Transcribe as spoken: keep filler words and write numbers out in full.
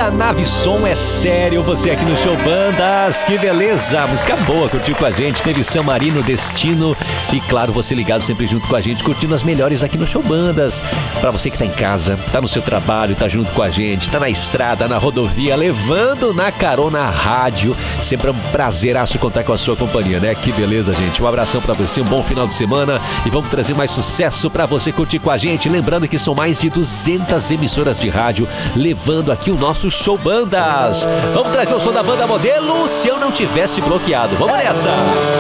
A Nave Som é sério, você aqui no Show Bandas, que beleza, música boa, curtiu com a gente, teve San Marino, Destino e claro, você ligado sempre junto com a gente, curtindo as melhores aqui no Show Bandas. Pra você que tá em casa, tá no seu trabalho, tá junto com a gente, tá na estrada, na rodovia, levando na carona a rádio, sempre é um prazeraço contar com a sua companhia, né? Que beleza, gente, um abração pra você, um bom final de semana e vamos trazer mais sucesso pra você curtir com a gente, lembrando que são mais de duzentas emissoras de rádio, levando aqui o nosso Show Bandas. Vamos trazer o som da banda Modelo, se eu não tivesse bloqueado. Vamos nessa!